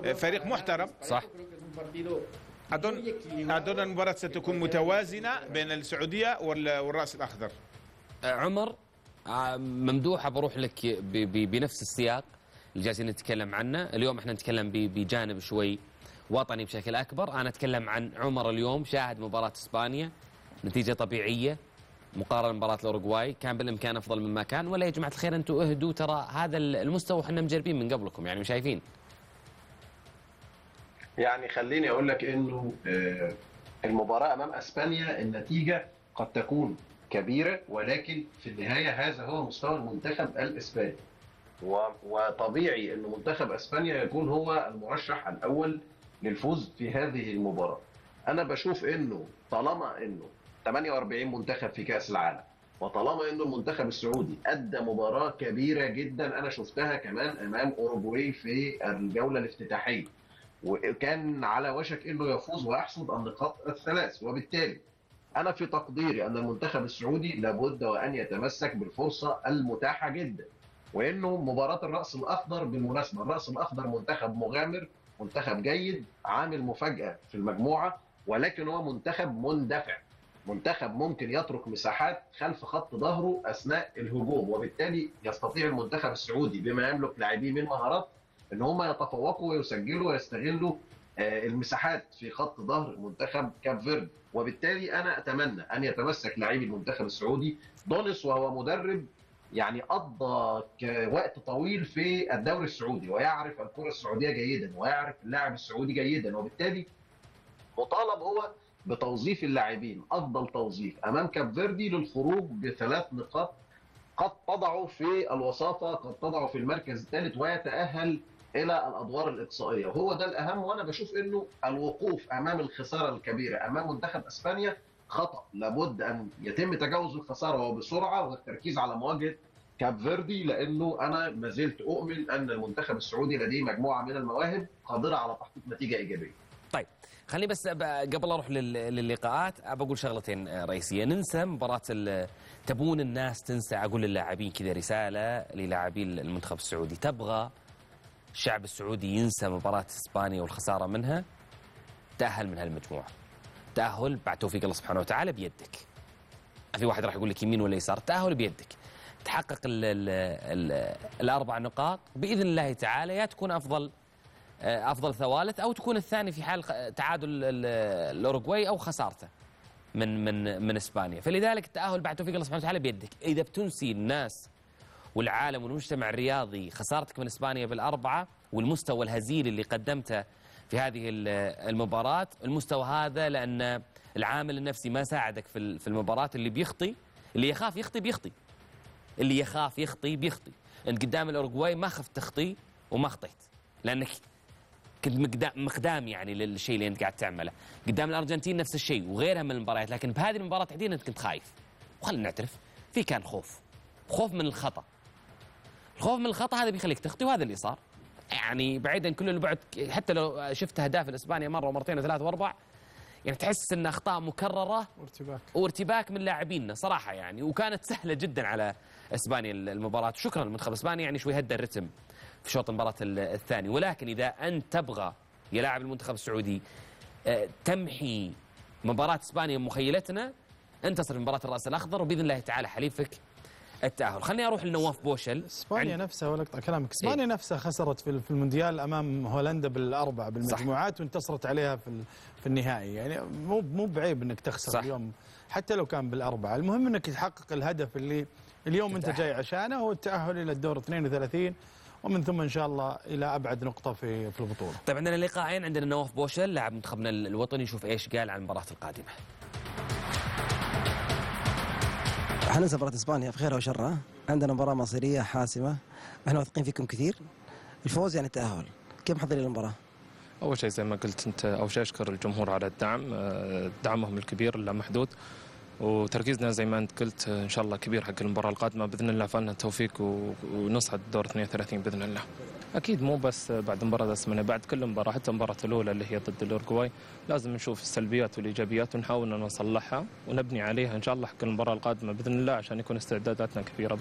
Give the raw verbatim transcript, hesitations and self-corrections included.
فريق محترم. صح. أظن أظن المباراة ستكون متوازنة بين السعودية والرأس الأخضر. عمر ممدوح، بروح لك بنفس السياق اللي جالسين نتكلم عنه اليوم. احنا نتكلم بجانب شوي وطني بشكل اكبر. انا اتكلم عن عمر اليوم شاهد مباراة اسبانيا، نتيجة طبيعية مقارنة بمباراة الاوروغواي، كان بالامكان افضل مما كان، ولا يا جماعة الخير انتم اهدوا، ترى هذا المستوى احنا مجربين من قبلكم، يعني شايفين. يعني خليني اقول لك انه المباراة امام اسبانيا النتيجة قد تكون كبيرة، ولكن في النهاية هذا هو مستوى المنتخب الاسباني، وطبيعي ان منتخب اسبانيا يكون هو المرشح الاول للفوز في هذه المباراة. انا بشوف انه طالما انه ثمانية وأربعين منتخب في كأس العالم، وطالما انه المنتخب السعودي ادى مباراة كبيرة جدا، انا شفتها كمان امام اوروغواي في الجولة الافتتاحية، وكان على وشك انه يفوز ويحصد النقاط الثلاث، وبالتالي انا في تقديري ان المنتخب السعودي لابد وان يتمسك بالفرصة المتاحة جدا. وانه مباراة الرأس الاخضر، بالمناسبة الرأس الاخضر منتخب مغامر، منتخب جيد، عامل مفاجأة في المجموعة، ولكن هو منتخب مندفع، منتخب ممكن يترك مساحات خلف خط ظهره اثناء الهجوم، وبالتالي يستطيع المنتخب السعودي بما يملك لاعبين من مهارات ان هم يتفوقوا ويسجلوا ويستغلوا المساحات في خط ظهر منتخب كاب فيردي. وبالتالي انا اتمنى ان يتمسك لاعبي المنتخب السعودي. دونيس وهو مدرب يعني قضى وقت طويل في الدوري السعودي، ويعرف الكرة السعودية جيدا، ويعرف اللاعب السعودي جيدا، وبالتالي مطالب هو بتوظيف اللاعبين افضل توظيف امام كاب فيردي للخروج بثلاث نقاط قد تضعه في الوصافة، قد تضعه في المركز الثالث، ويتأهل الى الادوار الاقصائيه، وهو ده الاهم. وانا بشوف انه الوقوف امام الخساره الكبيره امام منتخب اسبانيا خطا، لابد ان يتم تجاوز الخساره وبسرعه، والتركيز على مواجهه كاب فيردي، لانه انا ما زلت اؤمن ان المنتخب السعودي لديه مجموعه من المواهب قادره على تحقيق نتيجه ايجابيه. طيب خليني بس قبل اروح للقاءات بقول شغلتين رئيسيه. ننسى مباراه تبون الناس تنسى، اقول للاعبين كذا رساله للاعبي المنتخب السعودي، تبغى الشعب السعودي ينسى مباراة اسبانيا والخسارة منها، تأهل من هالمجموعة. تأهل بعد توفيق الله سبحانه وتعالى بيدك. في واحد راح يقول لك يمين ولا يسار، تأهل بيدك. تحقق ال ال ال الأربع نقاط بإذن الله تعالى، يا تكون أفضل أفضل ثوالث، أو تكون الثاني في حال تعادل الأوروغواي أو خسارته من من من اسبانيا. فلذلك التأهل بعد توفيق الله سبحانه وتعالى بيدك. إذا بتنسي الناس والعالم والمجتمع الرياضي خسارتك من اسبانيا بالاربعه والمستوى الهزيل اللي قدمته في هذه المباراه، المستوى هذا لان العامل النفسي ما ساعدك في في المباراه. اللي بيخطي، اللي يخاف يخطي بيخطي، اللي يخاف يخطي بيخطي. انت قدام الاوروغواي ما خفت تخطي وما خطيت، لانك كنت مقدام مقدام يعني للشيء اللي انت قاعد تعمله. قدام الارجنتين نفس الشيء وغيرها من المباريات، لكن بهذه المباراه تحديدا انت كنت خايف، وخلينا نعترف في كان خوف، خوف من الخطا. الخوف من الخطا هذا بيخليك تخطي، وهذا اللي صار. يعني بعيدا كل البعد، حتى لو شفت اهداف الاسبانيا مره ومرتين وثلاث واربع، يعني تحس ان اخطاء مكرره وارتباك وارتباك من لاعبينا صراحه يعني، وكانت سهله جدا على اسبانيا المباراه. شكرا لمنتخب اسبانيا، يعني شوي هدى الرتم في شوط المباراه الثاني. ولكن اذا انت تبغى يا لاعب المنتخب السعودي تمحي مباراه اسبانيا من مخيلتنا، انتصر في مباراه الراس الاخضر، وباذن الله تعالى حليفك التأهل. خليني اروح لنواف بوشل. اسبانيا عن... نفسها ولا اقطع كلامك، اسبانيا إيه؟ نفسها خسرت في المونديال امام هولندا بالاربع بالمجموعات، وانتصرت عليها في في النهائي. يعني مو مو بعيب انك تخسر صح. اليوم حتى لو كان بالاربعه، المهم انك تحقق الهدف اللي اليوم انت جاي عشانه، هو التأهل الى الدور اثنين وثلاثين، ومن ثم ان شاء الله الى ابعد نقطه في في البطوله. طيب عندنا لقاءين، عندنا نواف بوشل لاعب منتخبنا الوطني، نشوف ايش قال عن المباراه القادمه. حننسى مباراة اسبانيا بخيرها وشرها، عندنا مباراة مصيرية حاسمة، احنا واثقين فيكم كثير. الفوز يعني التأهل. كيف محضرين للمباراة؟ أول شيء زي ما قلت أنت، أول شيء أشكر الجمهور على الدعم، دعمهم الكبير اللامحدود، وتركيزنا زي ما أنت قلت إن شاء الله كبير حق المباراة القادمة بإذن الله، فلنا التوفيق ونصعد دور اثنين وثلاثين بإذن الله. أكيد مو بس بعد مباراة اسمنا، بعد كل مباراة، حتى المباراة الأولى اللي هي ضد الأوروغواي لازم نشوف السلبيات والإيجابيات ونحاول أن نصلحها ونبني عليها إن شاء الله حق المباراة القادمة بإذن الله، عشان يكون استعداداتنا كبيرة.